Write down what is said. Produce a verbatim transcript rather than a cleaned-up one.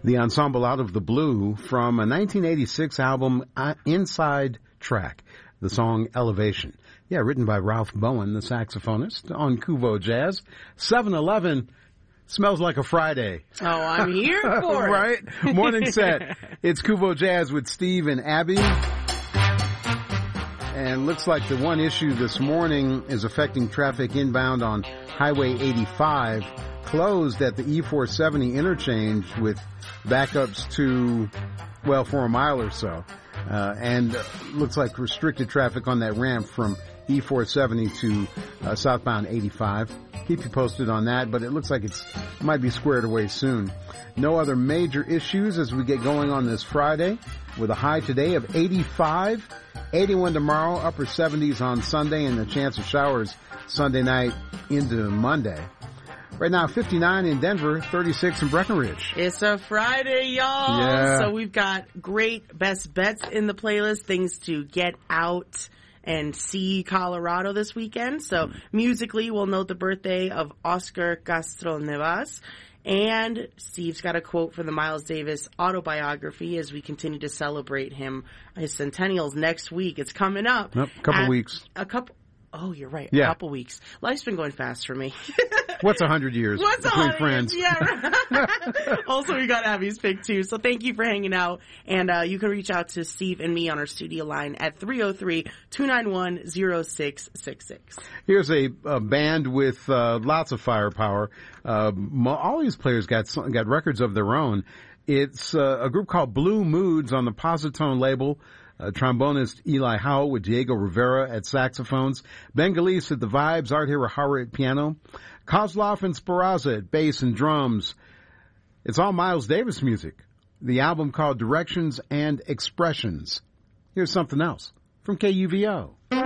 the ensemble Out of the Blue from a nineteen eighty-six album, uh, Inside Track, the song Elevation. Yeah, written by Ralph Bowen, the saxophonist, on Kuvo Jazz. seven eleven smells like a Friday. Oh, I'm here for it. Right? Morning set. It's Kuvo Jazz with Steve and Abby. And looks like the one issue this morning is affecting traffic inbound on Highway eighty-five, closed at the E four seventy interchange with backups to, well, for a mile or so. Uh, and uh, looks like restricted traffic on that ramp from E four seventy to uh, southbound eighty-five. Keep you posted on that, but it looks like it's it might be squared away soon. No other major issues as we get going on this Friday with a high today of eighty-five, eighty-one tomorrow, upper seventies on Sunday, and the chance of showers Sunday night into Monday. Right now, fifty-nine in Denver, thirty-six in Breckenridge. It's a Friday, y'all. Yeah. So we've got great best bets in the playlist, things to get out and see Colorado this weekend. So musically, we'll note the birthday of Oscar Castronevas. And Steve's got a quote for the Miles Davis autobiography as we continue to celebrate him. His centennials next week. It's coming up. Yep, a couple weeks. A couple. Oh, you're right. Yeah. A couple weeks. Life's been going fast for me. What's a hundred years What's between a friends? Yeah. Right. Also, we got Abby's pick too. So thank you for hanging out. And uh, you can reach out to Steve and me on our studio line at three oh three, two nine one, oh six six six. Here's a, a band with uh, lots of firepower. Uh, all these players got got records of their own. It's uh, a group called Blue Moods on the Positone label. Uh, trombonist Eli Howell with Diego Rivera at saxophones. Bengalese at the vibes. Art Hirahara at piano. Kozlov and Speraza at bass and drums. It's all Miles Davis music. The album called Directions and Expressions. Here's something else from K U V O.